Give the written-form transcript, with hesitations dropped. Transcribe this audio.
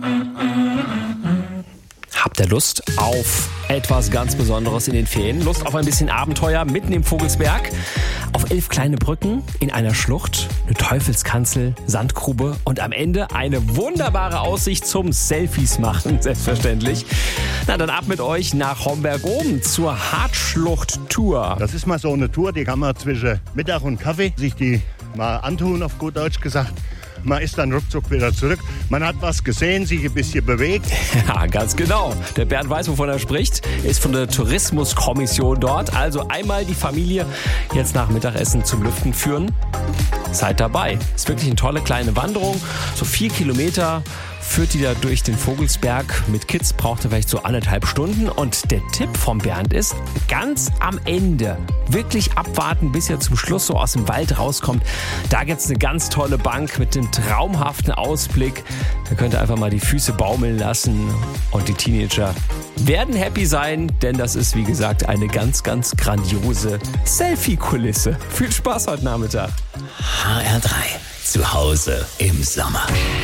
Habt ihr Lust auf etwas ganz Besonderes in den Ferien? Lust auf ein bisschen Abenteuer mitten im Vogelsberg? Auf 11 kleine Brücken, in einer Schlucht, eine Teufelskanzel, Sandgrube und am Ende eine wunderbare Aussicht zum Selfies machen, selbstverständlich. Na, dann ab mit euch nach Homberg oben zur Hartschlucht-Tour. Das ist mal so eine Tour, die kann man zwischen Mittag und Kaffee sich die mal antun, auf gut Deutsch gesagt. Man ist dann ruckzuck wieder zurück. Man hat was gesehen, sich ein bisschen bewegt. Ja, ganz genau. Der Bernd weiß, wovon er spricht. Ist von der Tourismuskommission dort. Also einmal die Familie jetzt nach Mittagessen zum Lüften führen. Seid dabei. Ist wirklich eine tolle kleine Wanderung. So 4 Kilometer führt die da durch den Vogelsberg. Mit Kids braucht er vielleicht so 1,5 Stunden. Und der Tipp vom Bernd ist, ganz am Ende wirklich abwarten, bis er zum Schluss so aus dem Wald rauskommt. Da gibt's eine ganz tolle Bank mit einem traumhaften Ausblick. Da könnt ihr einfach mal die Füße baumeln lassen. Und die Teenager werden happy sein, denn das ist, wie gesagt, eine ganz, ganz grandiose Selfie-Kulisse. Viel Spaß heute Nachmittag. HR3, zu Hause im Sommer.